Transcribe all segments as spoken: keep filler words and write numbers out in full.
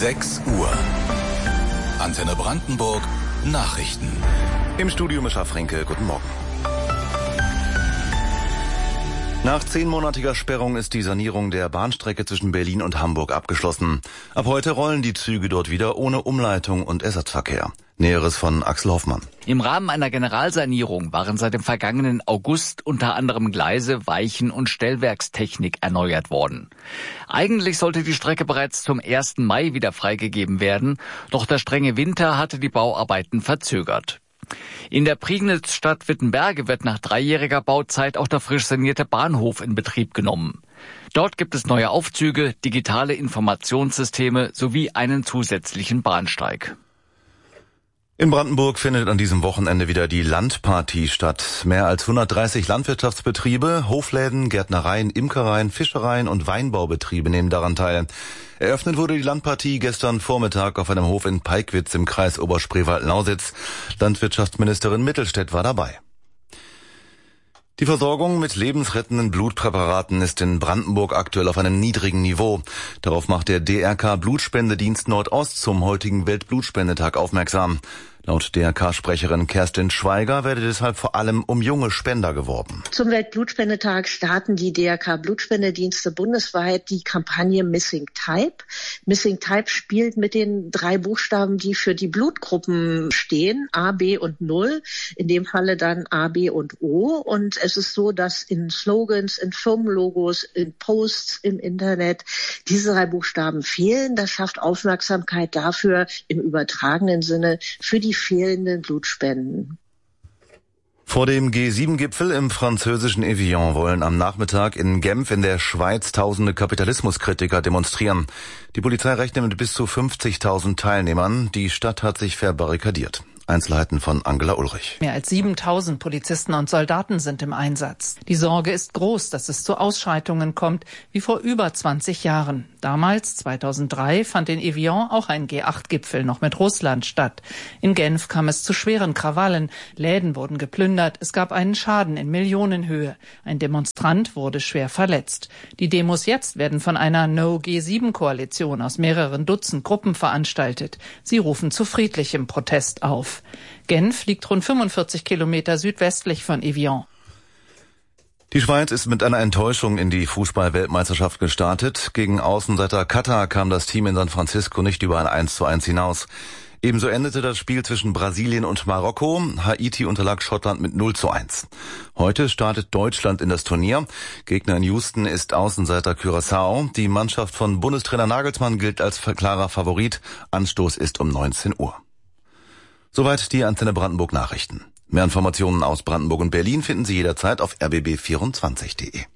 sechs Uhr. Antenne Brandenburg Nachrichten. Im Studio Mischa Frenke, guten Morgen. Nach zehnmonatiger Sperrung ist die Sanierung der Bahnstrecke zwischen Berlin und Hamburg abgeschlossen. Ab heute rollen die Züge dort wieder ohne Umleitung und Ersatzverkehr. Näheres von Axel Hoffmann. Im Rahmen einer Generalsanierung waren seit dem vergangenen August unter anderem Gleise, Weichen und Stellwerkstechnik erneuert worden. Eigentlich sollte die Strecke bereits zum ersten Mai wieder freigegeben werden, doch der strenge Winter hatte die Bauarbeiten verzögert. In der Prignitz-Stadt Wittenberge wird nach dreijähriger Bauzeit auch der frisch sanierte Bahnhof in Betrieb genommen. Dort gibt es neue Aufzüge, digitale Informationssysteme sowie einen zusätzlichen Bahnsteig. In Brandenburg findet an diesem Wochenende wieder die Landpartie statt. Mehr als hundertdreißig Landwirtschaftsbetriebe, Hofläden, Gärtnereien, Imkereien, Fischereien und Weinbaubetriebe nehmen daran teil. Eröffnet wurde die Landpartie gestern Vormittag auf einem Hof in Peigwitz im Kreis Oberspreewald-Lausitz. Landwirtschaftsministerin Mittelstädt war dabei. Die Versorgung mit lebensrettenden Blutpräparaten ist in Brandenburg aktuell auf einem niedrigen Niveau. Darauf macht der D R K Blutspendedienst Nordost zum heutigen Weltblutspendetag aufmerksam. Laut D R K-Sprecherin Kerstin Schweiger werde deshalb vor allem um junge Spender geworben. Zum Weltblutspendetag starten die D R K Blutspendedienste bundesweit die Kampagne Missing Type. Missing Type spielt mit den drei Buchstaben, die für die Blutgruppen stehen, A, B und null. In dem Falle dann A, B und O. Und es ist so, dass in Slogans, in Firmenlogos, in Posts im Internet diese drei Buchstaben fehlen. Das schafft Aufmerksamkeit dafür im übertragenen Sinne für die fehlenden Blutspenden. Vor dem G sieben Gipfel im französischen Evian wollen am Nachmittag in Genf in der Schweiz tausende Kapitalismuskritiker demonstrieren. Die Polizei rechnet mit bis zu fünfzigtausend Teilnehmern. Die Stadt hat sich verbarrikadiert. Einzelheiten von Angela Ulrich. Mehr als siebentausend Polizisten und Soldaten sind im Einsatz. Die Sorge ist groß, dass es zu Ausschreitungen kommt, wie vor über zwanzig Jahren. Damals, zweitausenddrei, fand in Evian auch ein G acht Gipfel noch mit Russland statt. In Genf kam es zu schweren Krawallen. Läden wurden geplündert. Es gab einen Schaden in Millionenhöhe. Ein Demonstrant wurde schwer verletzt. Die Demos jetzt werden von einer No G sieben Koalition aus mehreren Dutzend Gruppen veranstaltet. Sie rufen zu friedlichem Protest auf. Genf liegt rund fünfundvierzig Kilometer südwestlich von Evian. Die Schweiz ist mit einer Enttäuschung in die Fußball-Weltmeisterschaft gestartet. Gegen Außenseiter Katar kam das Team in San Francisco nicht über ein eins zu eins hinaus. Ebenso endete das Spiel zwischen Brasilien und Marokko. Haiti unterlag Schottland mit null zu eins. Heute startet Deutschland in das Turnier. Gegner in Houston ist Außenseiter Curaçao. Die Mannschaft von Bundestrainer Nagelsmann gilt als klarer Favorit. Anstoß ist um neunzehn Uhr. Soweit die Antenne Brandenburg Nachrichten. Mehr Informationen aus Brandenburg und Berlin finden Sie jederzeit auf r b b vierundzwanzig punkt de.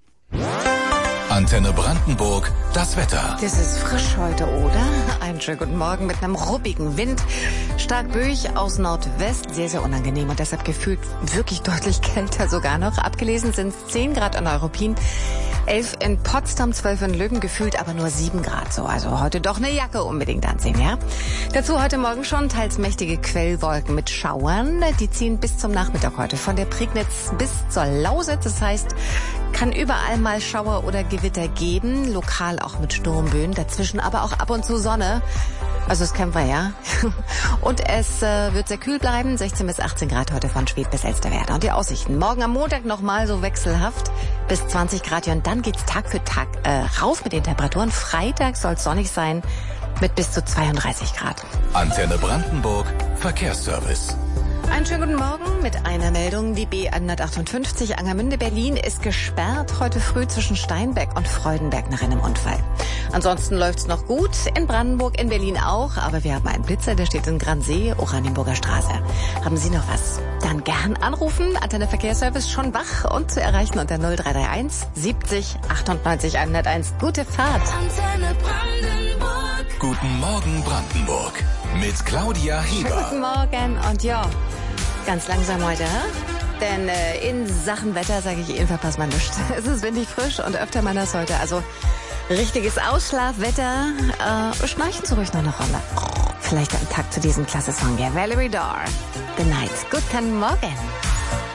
Antenne Brandenburg, das Wetter. Das ist frisch heute, oder? Einen schönen guten Morgen mit einem ruppigen Wind. Stark böig aus Nordwest, sehr, sehr unangenehm und deshalb gefühlt wirklich deutlich kälter sogar noch. Abgelesen sind es zehn Grad an Europin, elf in Potsdam, zwölf in Löwen, gefühlt aber nur sieben Grad so. Also heute doch eine Jacke unbedingt anziehen, ja? Dazu heute Morgen schon teils mächtige Quellwolken mit Schauern. Die ziehen bis zum Nachmittag heute von der Prignitz bis zur Lausitz. Das heißt, kann überall mal Schauer oder Gewitter geben, lokal auch mit Sturmböen, dazwischen aber auch ab und zu Sonne. Also das kennen wir, ja. Und es äh, wird sehr kühl bleiben, sechzehn bis achtzehn Grad heute von Schwedt bis Elsterwerda. Und die Aussichten, morgen am Montag nochmal so wechselhaft bis zwanzig Grad. Ja, und dann geht's Tag für Tag äh, rauf mit den Temperaturen. Freitag soll es sonnig sein mit bis zu zweiunddreißig Grad. Antenne Brandenburg, Verkehrsservice. Einen schönen guten Morgen mit einer Meldung. Die B hundertachtundfünfzig Angermünde-Berlin ist gesperrt heute früh zwischen Steinbeck und Freudenberg nach einem Unfall. Ansonsten läuft's noch gut. In Brandenburg, in Berlin auch. Aber wir haben einen Blitzer, der steht in Gransee, Oranienburger Straße. Haben Sie noch was? Dann gern anrufen. Antenne Verkehrsservice schon wach und zu erreichen unter null drei drei eins siebzig achtundneunzig hunderteins. Gute Fahrt. Antenne Brandenburg. Guten Morgen Brandenburg. Mit Claudia Heber. Guten Morgen und ja, ganz langsam heute, hä? Denn äh, in Sachen Wetter sage ich Ihnen, verpasst man nichts. Es ist windig frisch und öfter mal das heute. Also richtiges Ausschlafwetter. Äh, schnarchen Sie ruhig noch eine Rolle. Vielleicht ein Takt zu diesem klasse Song. Ja, Valerie Dar. The Night. Guten Morgen.